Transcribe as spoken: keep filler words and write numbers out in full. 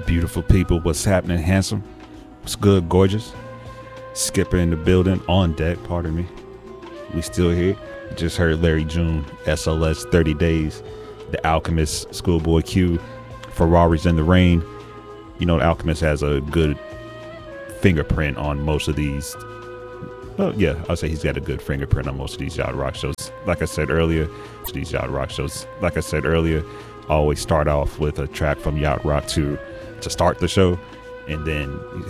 Beautiful people, what's happening, handsome? What's good, gorgeous? Skipper in the building, on deck, pardon me. We still here. Just heard Larry June, S L S thirty days, The Alchemist, Schoolboy Q, Ferraris in the Rain. You know, The Alchemist has a good fingerprint on most of these. Well, yeah, I'll say he's got a good fingerprint on most of these Yacht Rock shows. Like I said earlier, these Yacht Rock shows, like I said earlier, always start off with a track from Yacht Rock to to start the show, and then